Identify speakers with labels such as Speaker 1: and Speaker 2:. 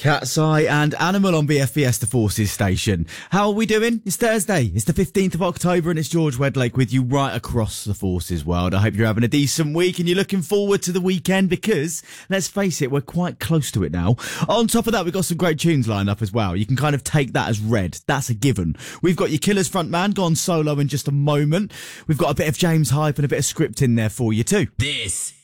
Speaker 1: Cat's Eye and Animal on BFBS, the Forces station. How are we doing? It's Thursday. It's the 15th of October and it's George Wedlake with you right across the Forces world. I hope you're having a decent week and you're looking forward to the weekend because, let's face it, we're quite close to it now. On top of that, we've got some great tunes lined up as well. You can kind of take that as read. That's a given. We've got your Killers frontman gone solo in just a moment. We've got a bit of James Hype and a bit of script in there for you too.
Speaker 2: This